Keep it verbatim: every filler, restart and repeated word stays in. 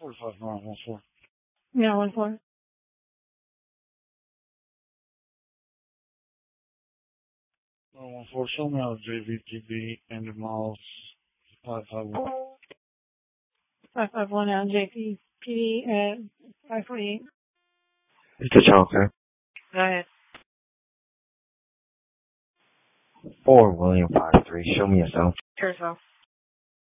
forty-five nine one four. Yeah, one four. Oh, one four. Show me out J V P B and the miles five five one. five five one on J P P at five forty-eight. It's a choker. Go ahead. four William five three. Show me yourself. Yourself.